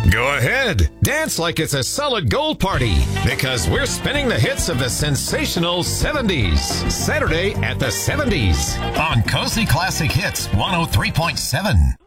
Go ahead. Dance like it's a solid gold party because we're spinning the hits of the sensational 70s. Saturday at the 70s on Cozy Classic Hits 103.7.